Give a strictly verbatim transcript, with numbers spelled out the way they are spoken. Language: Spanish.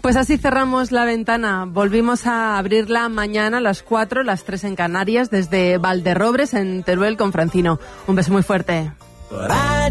Pues así cerramos la ventana. Volvimos a abrirla mañana a las cuatro, las tres en Canarias, desde Valderrobres, en Teruel, con Francino. Un beso muy fuerte.